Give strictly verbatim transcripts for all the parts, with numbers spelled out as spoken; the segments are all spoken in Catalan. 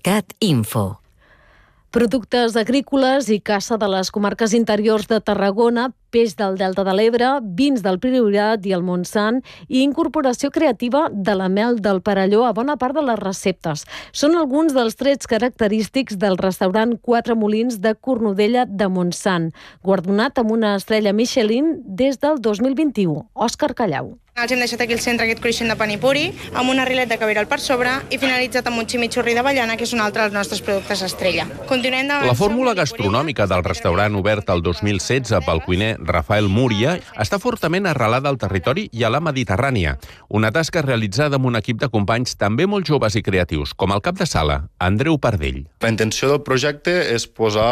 Mercat Info. Productes agrícoles i caça de les comarques interiors de Tarragona, peix del Delta de l'Ebre, vins del Priorat i el Montsant i incorporació creativa de la mel del Perelló a bona part de les receptes. Són alguns dels trets característics del restaurant Quatre Molins de Cornudella de Montsant, guardonat amb una estrella Michelin des del dos mil vint-i-u. Òscar Callau. Els hem deixat aquí al centre aquest cruixent de panipuri, amb una rilet de caviral per sobre i finalitzat amb un chimichurri d'avellana, que és un altre dels nostres productes estrella. Continuem de... La fórmula gastronòmica del restaurant obert el dos mil setze pel cuiner Rafael Múria està fortament arrelada al territori i a la Mediterrània. Una tasca realitzada amb un equip de companys també molt joves i creatius, com el cap de sala, Andreu Pardell. La intenció del projecte és posar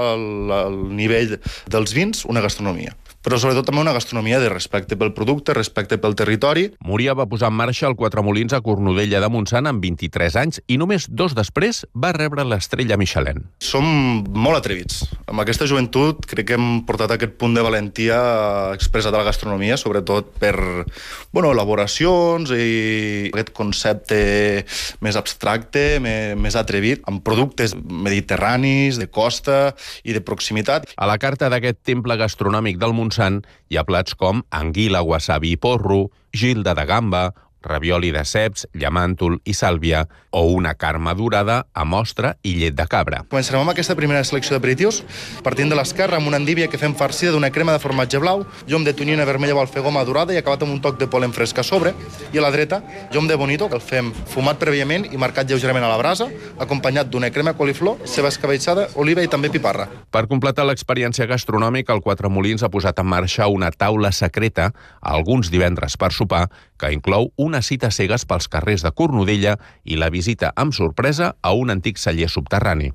al nivell dels vins una gastronomia, però sobretot també una gastronomia de respecte pel producte, respecte pel territori. Múria va posar en marxa el Quatre Molins a Cornudella de Montsant amb vint-i-tres anys i només dos després va rebre l'estrella Michelin. Som molt atrevits. Amb aquesta joventut crec que hem portat aquest punt de valentia expressat a la gastronomia, sobretot per bueno, elaboracions i aquest concepte més abstracte, més, més atrevit, amb productes mediterranis, de costa i de proximitat. A la carta d'aquest temple gastronòmic del Montsant hi ha plats com anguila, wasabi i porro, gilda de gamba, ravioli de ceps, llamàntol i sàlvia o una carn madurada amb ostra i llet de cabra. Començarem amb aquesta primera selecció d'aperitius, partint de l'esquerra amb una endívia que fem farcida d'una crema de formatge blau, llom de tonyina vermella o alfegó madurada i acabat amb un toc de polen fresc a sobre, i a la dreta, llom de bonito, que el fem fumat prèviament i marcat lleugerament a la brasa, acompanyat d'una crema coliflor, ceba escabetxada, oliva i també piparra. Per completar l'experiència gastronòmica, el Quatre Molins ha posat en marxa una taula secreta, alguns divendres per sopar, que inclou una cita cegues pels carrers de Cornudella i la visita amb sorpresa a un antic celler subterrani.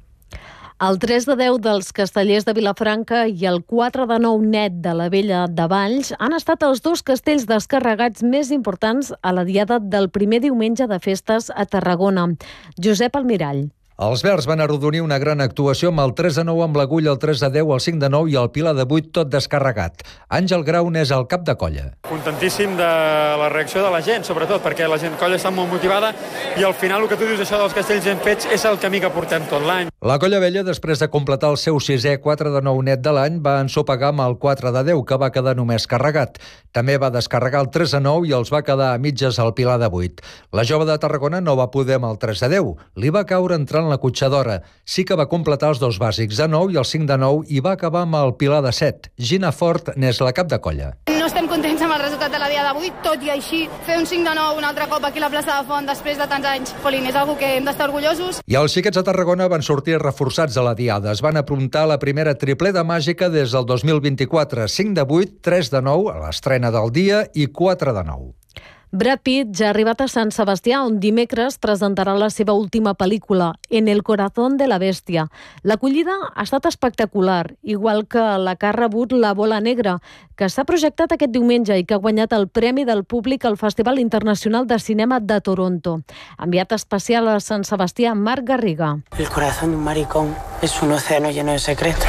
El tres de deu dels Castellers de Vilafranca i el quatre de nou net de la Vella de Valls han estat els dos castells descarregats més importants a la diada del primer diumenge de festes a Tarragona. Josep Almirall. Els verds van arrodonir una gran actuació amb el tres de nou amb l'Agulla, el tres de deu, el cinc de nou i el Pilar de vuit tot descarregat. Àngel Grau n'és el cap de colla. Contentíssim de la reacció de la gent, sobretot, perquè la gent colla està molt motivada i al final el que tu dius, això dels castells ben fets, és el camí que portem tot l'any. La colla vella, després de completar el seu sisè quatre de nou net de l'any, va ensopegar amb el quatre de deu, que va quedar només carregat. També va descarregar el tres de nou i els va quedar a mitges al Pilar de vuit. La jove de Tarragona no va poder amb el tres de deu. Li va caure entrant la cotxadora. Sí que va completar els dos bàsics de nou i el cinc de nou i va acabar amb el Pilar de set. Gina Fort n'és la cap de colla. No estem contents amb el resultat de la dia d'avui, tot i així fer un cinc de nou un altre cop aquí a la plaça de Font després de tants anys, Jolín, és algo que hem d'estar orgullosos. I els xiquets de Tarragona van sortir reforçats a la diada. Es van aprontar la primera tripleta màgica des del dos mil vint-i-quatre. cinc de vuit, tres de nou a l'estrena del dia i quatre de nou. Brad Pitt ja ha arribat a Sant Sebastià, on dimecres presentarà la seva última pel·lícula, En el corazón de la bestia. L'acollida ha estat espectacular, igual que la que ha rebut La bola negra, que s'ha projectat aquest diumenge i que ha guanyat el Premi del Públic al Festival Internacional de Cinema de Toronto. Enviat especial a Sant Sebastià, Marc Garriga. El corazón de un maricón es un océano lleno de secretos.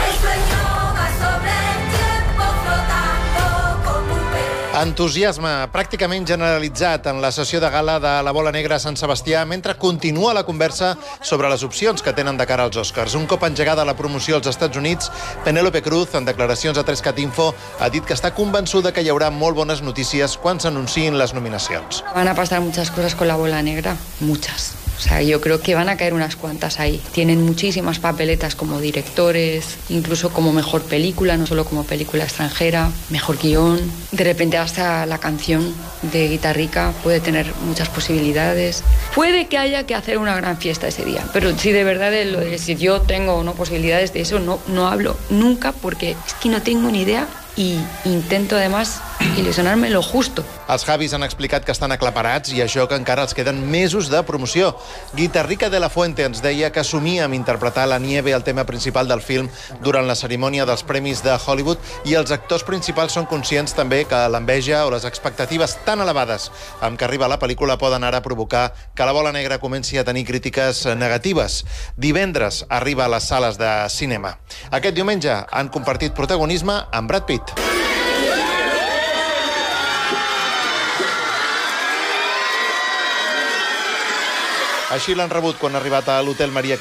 Entusiasme pràcticament generalitzat en la sessió de gala de La bola negra a Sant Sebastià mentre continua la conversa sobre les opcions que tenen de cara als Oscars. Un cop engegada la promoció als Estats Units, Penélope Cruz, en declaracions a tres cat info, ha dit que està convençuda que hi haurà molt bones notícies quan s'anunciïn les nominacions. Van a pasar muchas cosas con La bola negra, muchas. O sea, yo creo que van a caer unas cuantas ahí. Tienen muchísimas papeletas como directores, incluso como mejor película, no solo como película extranjera, mejor guión. De repente hasta la canción de Guitarrica puede tener muchas posibilidades. Puede que haya que hacer una gran fiesta ese día, pero si de verdad lo de si yo tengo o no posibilidades de eso, no, no hablo nunca porque es que no tengo ni idea. I intento, además, il·lusionar-me lo justo. Els Javis han explicat que estan aclaparats i això que encara els queden mesos de promoció. Guitarrica de la Fuente ens deia que somia amb interpretar la nieve, el tema principal del film, durant la cerimònia dels Premis de Hollywood, i els actors principals són conscients també que l'enveja o les expectatives tan elevades amb què arriba la pel·lícula poden ara provocar que La bola negra comenci a tenir crítiques negatives. Divendres arriba a les sales de cinema. Aquest diumenge han compartit protagonisme amb Brad Pitt. Així l'han rebut quan ha arribat a l'Hotel Maria